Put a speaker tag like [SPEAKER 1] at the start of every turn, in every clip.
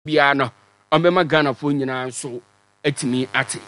[SPEAKER 1] bia no ombema Ghana fo nyina so etimi ate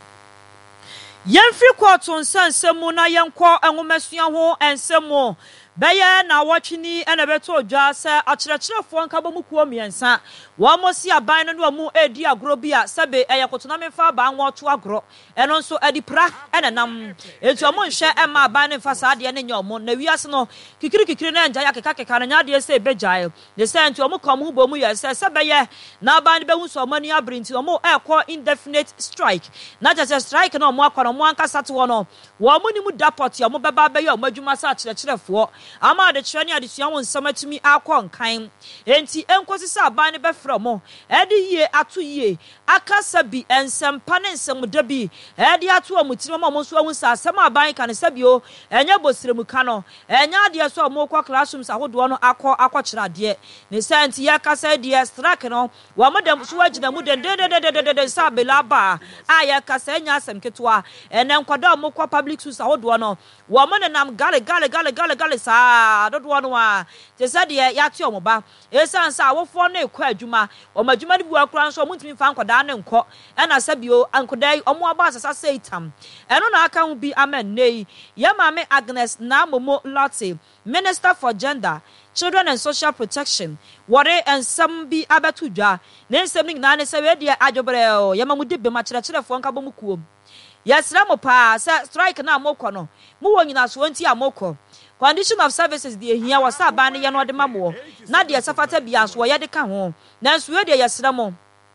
[SPEAKER 2] Yemfri court nsensemu na yenko enwomesua ho ensemu beye na watchini ene beto dwa se akyerɛkyerɛfoɔ nkabɔ mu kuo miensa wo mosi aban no no mu edi agro bia sebe eyekotona mefa ba nwo to agro eno nso adipra ene nam etu amo nhwɛ ema aban ne fa saade ne nyomo na wiase no kikiri na nja ya keka na nyaade se bejae de se ntu amo kom hu bomu ye se beye na aban be hu so mani abrinti omo ekɔ indefinite strike na just strike na omo akɔ no mo ankasa te wo no wo mo ni mu dapot omo beba beye omo adwuma sa akyerɛkyerɛfoɔ ama de kyerɛ ne adesua won samatumi akɔ nkan enti enkosi sa aban ne bɛfrɛ mo edi yie ato yie akasa bi ensempa ne nsemda bi edi ato amutiri ma mo so ahun sa asɛm aban ka ne sabio enya bosiremu ka no enya ade so mo kɔ classrooms ahodo no akɔ kyerɛ ade ne sɛ enti ya kasa die strike no wo mo dem so agina mu de sa belaba a ya kasa enya asɛm ketwa ene nkwada mo kɔ public schools ahodo no wo mo nenam gale sa dodo no a te sɛ de ya te omoba esan sa awofo na ekɔ adwuma omadwuma de bu akura nso omuntimi fa nkoda ne nkɔ ɛna sabio ankoda omo aba asasa seitam ɛno na aka hu bi amen nei ya maame Agnes na Momo Lotte, Minister for Gender, Children and Social Protection, wore ensam bi abeto dwa ne ensam ni na ne sɛ we de adwobrɛ ya mamu de be ma kyerɛkyerɛfoɔ nkabɔ mu kuom yɛsrɛ mo pa sɛ strike na amokɔ no mu wɔ nyina so nti amokɔ condition of services de ehia wɔ sɛ aban ne yɛ no de mamoɔ na de safata bia so yɛ de ka ho nanso we de yɛsrɛ mo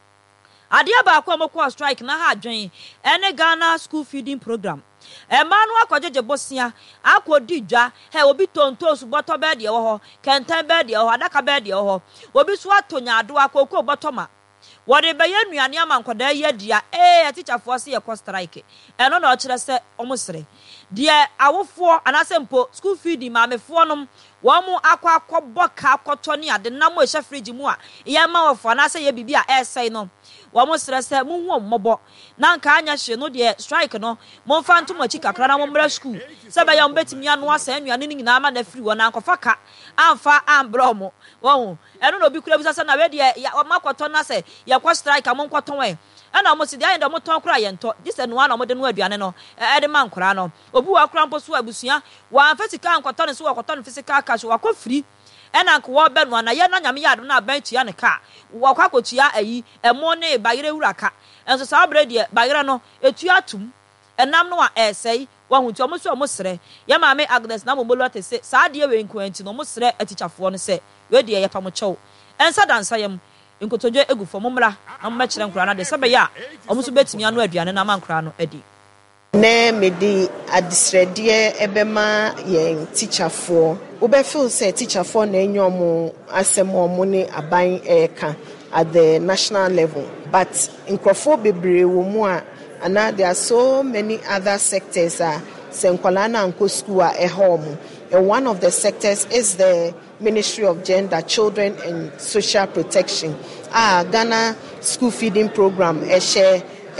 [SPEAKER 2] ade aba akɔ amokɔ strike na ha adwen ɛne Ghana school feeding program ema no akɔgyeje bosia akɔdi dwa he obi tonto su bɔtɔ bɛ de wɔ hɔ kɛntɛn bɛ de wɔ hɔ adaka bɛ de wɔ hɔ obi so atonya ado akɔkɔ bɔtɔ ma wɔde bɛyɛ nuane ama nkɔda yɛ dia teacherfoɔ se yɛ kɔ strike ɛno na ɔkyerɛ sɛ ɔmo sere deɛ awofoɔ anasempo school feeding maamefoɔ nom wɔn mu akɔbɔ ka akɔtɔ ne ade na mo ɛhyɛ fridge mu a yɛ ma wɔfoɔ anasɛ yɛ bibi a ɛsɛe no wɔn mo sere sɛ mo hu mmɔbɔ na nka anya hye no deɛ strike no mo mfa ntom akyi kakra na mo mbra school sɛ bɛyɛ mo betimi ano asɛ nuane ne nyinaa ma na firi wɔn ankɔfa ka amfa ambrɔ mo wɔn ɛno na obi kura bisa sɛ na we deɛ wɔn akɔtɔ na sɛ yɛ kɔ strike mo nkɔtɔn ɛ ɛna mo si deɛ ayɛ dɛ mo tɔn kora yɛ ntɔ disɛ no ana mo de no aduane no ɛde man kora no obi wa kora mpo so abusua wa amfa sika nkɔtɔ ne so wakɔtɔ ne physical cash wakɔ firi ɛna nko bɛ no na yɛ na nyame yɛ ado na ban tua ne ka wakɔ akɔtua ayi ɛmo ne bayere wura ka ɛnso saa bre deɛ bayere no etua tum ɛnam no a ɛsɛi wahu nti ɔmo so ɔmo sere yɛ maame Agnes na Momo Lotte se saa deɛ we nkoanti no ɔmo sere atichafoɔ no sɛ we deɛ yɛ pa mo kyɛw ɛnsa dansa yɛm nkotodwe egu fo momra na mo mɛkyerɛ nkora na de sɛ bɛyɛ a ɔmo so betimi ano aduane na ma nkora no adi
[SPEAKER 3] ne mede adisrɛdeɛ ebema yɛn teacherfoɔ wobɛfeel sɛ teacherfoɔ na enyomo asɛm ɔmo ne aban ɛka at the national level but nkrɔfoɔ bebree wɔ mu a and there are so many other sectors sɛ nkwalaa na nkɔ school a ɛhɔ ɔmo and one of the sectors is the Ministry of Gender, Children and Social Protection. Ghana school feeding program ase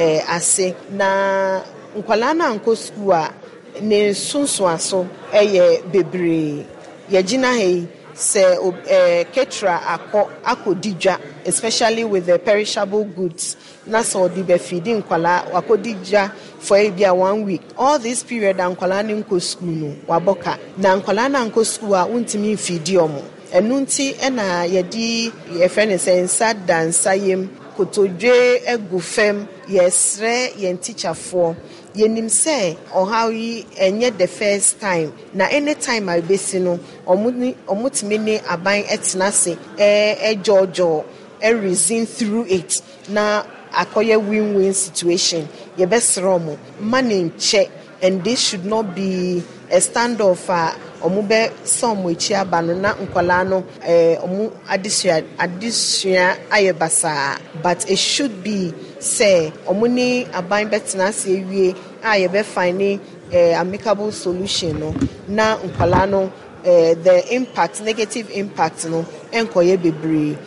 [SPEAKER 3] na nkwala na nko school a ne sunso aso bebre ye gina he se ketra akodidwa especially with the perishable goods na so di be feeding nkwala akodidwa for a 1 week. All this period nkwala na nko school no waboka na nkwala na nko school a untimi feedi omo enunti ena yedi ye friend nsa dansa yem kotodwe egu fem yesre yen teacherfo yenim se ohaw yi enye the first time na anytime I besi no omutimi ne aban etenase jojo reason through it na akoye win-win situation ye besro mo money check and this should not be a standoff omube some echi aba no na nkwala no omu adisua ayebasa but it should be say omuni aban betena se ewie aye be find amicable solution no na nkwala no the negative impact no enkoye bebre.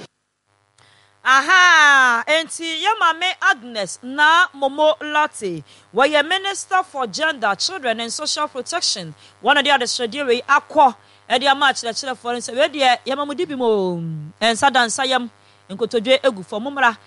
[SPEAKER 2] Aha, enti yamame Agnes na Momo Lotte, where Minister for Gender, Children and Social Protection, one of the other strategy akwa, edia match the children for instance, where the yamamudibimo, and sadan sayam, and kotodwe egu for mumra.